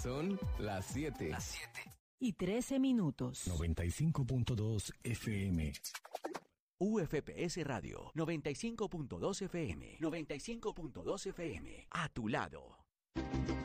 Son las 7. Y 13 minutos. 95.2 FM. UFPS Radio, 95.2 FM. 95.2 FM. A tu lado.